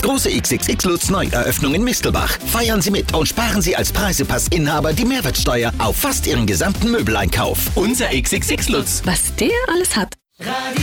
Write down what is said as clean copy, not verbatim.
Große XXX Lutz Neueröffnung in Mistelbach. Feiern Sie mit und sparen Sie als Preisepassinhaber die Mehrwertsteuer auf fast Ihren gesamten Möbeleinkauf. Unser XXX Lutz. Was der alles hat. Radio